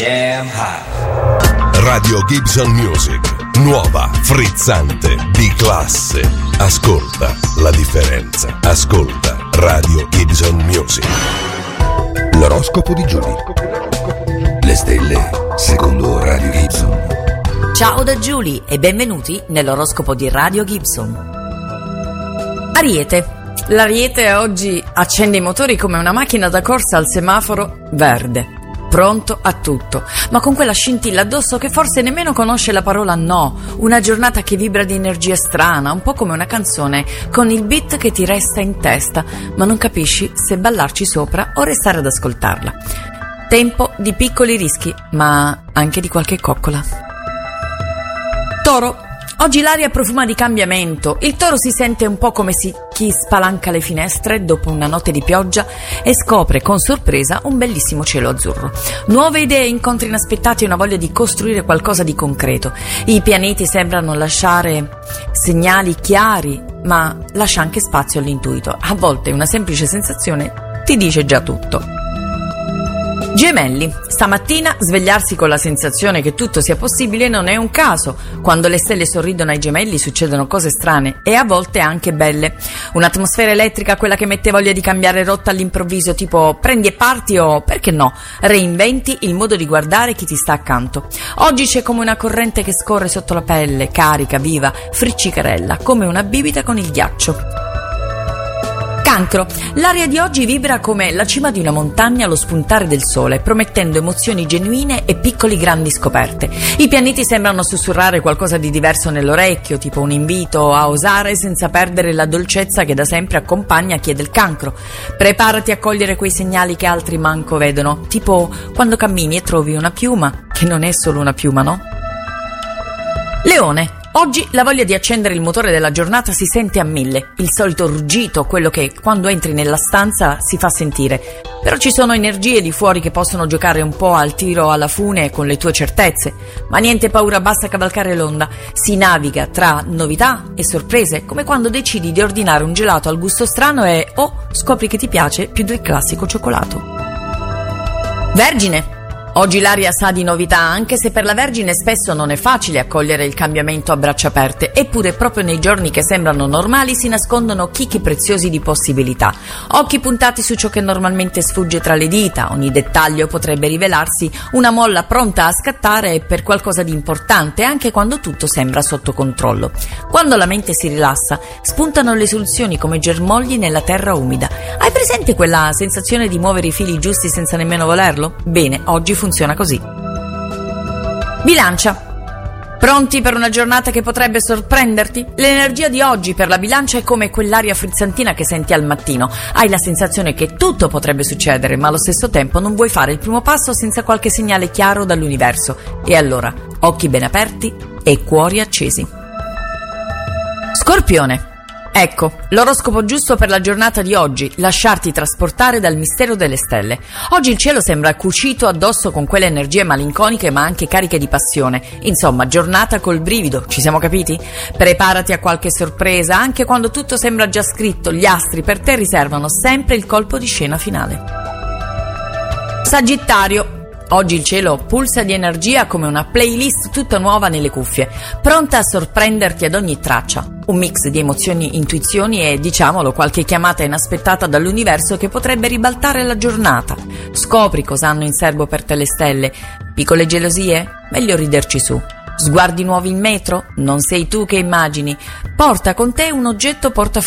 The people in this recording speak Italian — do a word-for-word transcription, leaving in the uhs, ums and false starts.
Jam Hot. Radio Gibson Music, nuova, frizzante, di classe. Ascolta la differenza. Ascolta Radio Gibson Music. L'oroscopo di Giulia. Le stelle secondo Radio Gibson. Ciao da Giulia e benvenuti nell'oroscopo di Radio Gibson. Ariete. L'Ariete oggi accende i motori come una macchina da corsa al semaforo verde, pronto a tutto, ma con quella scintilla addosso che forse nemmeno conosce la parola no. Una giornata che vibra di energia strana, un po' come una canzone con il beat che ti resta in testa, ma non capisci se ballarci sopra o restare ad ascoltarla. Tempo di piccoli rischi, ma anche di qualche coccola. Toro. Oggi l'aria profuma di cambiamento. Il Toro si sente un po' come si, chi spalanca le finestre dopo una notte di pioggia e scopre con sorpresa un bellissimo cielo azzurro. Nuove idee, incontri inaspettati e una voglia di costruire qualcosa di concreto. I pianeti sembrano lasciare segnali chiari, ma lascia anche spazio all'intuito. A volte una semplice sensazione ti dice già tutto. Gemelli. Stamattina svegliarsi con la sensazione che tutto sia possibile non è un caso. Quando le stelle sorridono ai gemelli succedono cose strane e a volte anche belle. Un'atmosfera elettrica, quella che mette voglia di cambiare rotta all'improvviso, tipo prendi e parti o, perché no, reinventi il modo di guardare chi ti sta accanto. Oggi c'è come una corrente che scorre sotto la pelle, carica, viva, friccicarella, come una bibita con il ghiaccio. Cancro. L'aria di oggi vibra come la cima di una montagna allo spuntare del sole, promettendo emozioni genuine e piccoli grandi scoperte. I pianeti sembrano sussurrare qualcosa di diverso nell'orecchio, tipo un invito a osare senza perdere la dolcezza che da sempre accompagna chi è del Cancro. Preparati a cogliere quei segnali che altri manco vedono, tipo quando cammini e trovi una piuma, che non è solo una piuma, no? Leone. Oggi la voglia di accendere il motore della giornata si sente a mille, il solito ruggito, quello che quando entri nella stanza si fa sentire. Però ci sono energie di fuori che possono giocare un po' al tiro alla fune con le tue certezze. Ma niente paura, basta cavalcare l'onda. Si naviga tra novità e sorprese, come quando decidi di ordinare un gelato al gusto strano e oh, scopri che ti piace più del classico cioccolato. Vergine. Oggi l'aria sa di novità, anche se per la Vergine spesso non è facile accogliere il cambiamento a braccia aperte, eppure proprio nei giorni che sembrano normali si nascondono chicchi preziosi di possibilità. Occhi puntati su ciò che normalmente sfugge tra le dita, ogni dettaglio potrebbe rivelarsi una molla pronta a scattare per qualcosa di importante, anche quando tutto sembra sotto controllo. Quando la mente si rilassa, spuntano le soluzioni come germogli nella terra umida. Hai presente quella sensazione di muovere i fili giusti senza nemmeno volerlo? Bene, oggi funziona così. Bilancia. Pronti per una giornata che potrebbe sorprenderti? L'energia di oggi per la Bilancia è come quell'aria frizzantina che senti al mattino. Hai la sensazione che tutto potrebbe succedere, ma allo stesso tempo non vuoi fare il primo passo senza qualche segnale chiaro dall'universo. E allora, occhi ben aperti e cuori accesi. Scorpione. Ecco, l'oroscopo giusto per la giornata di oggi, lasciarti trasportare dal mistero delle stelle. Oggi il cielo sembra cucito addosso con quelle energie malinconiche ma anche cariche di passione. Insomma, giornata col brivido, ci siamo capiti? Preparati a qualche sorpresa, anche quando tutto sembra già scritto, gli astri per te riservano sempre il colpo di scena finale. Sagittario. Oggi il cielo pulsa di energia come una playlist tutta nuova nelle cuffie, pronta a sorprenderti ad ogni traccia. Un mix di emozioni, intuizioni e, diciamolo, qualche chiamata inaspettata dall'universo che potrebbe ribaltare la giornata. Scopri cosa hanno in serbo per te le stelle. Piccole gelosie? Meglio riderci su. Sguardi nuovi in metro? Non sei tu che immagini. Porta con te un oggetto portafoglio